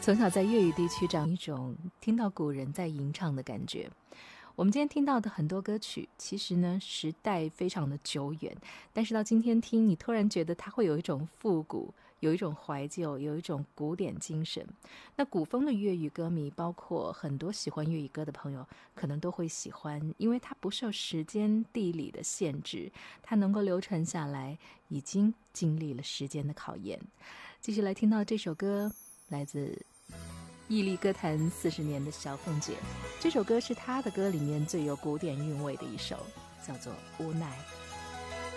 从小在粤语地区长一种听到古人在吟唱的感觉。我们今天听到的很多歌曲，其实呢时代非常的久远，但是到今天听，你突然觉得它会有一种复古，有一种怀旧，有一种古典精神。那古风的粤语歌迷，包括很多喜欢粤语歌的朋友，可能都会喜欢，因为它不受时间地理的限制，它能够流传下来，已经经历了时间的考验。继续来听到这首歌，来自屹立歌坛40年的小凤姐，这首歌是她的歌里面最有古典韵味的一首，叫做《无奈》。